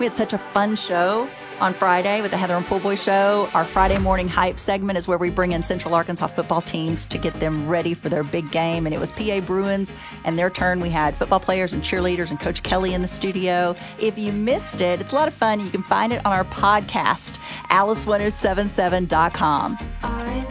We had such a fun show on Friday with the Heather and Pool Boy Show. Our Friday morning hype segment is where we bring in Central Arkansas football teams to get them ready for their big game. And it was PA Bruins and their turn. We had football players and cheerleaders and Coach Kelly in the studio. If you missed it, it's a lot of fun. You can find it on our podcast, alice1077.com.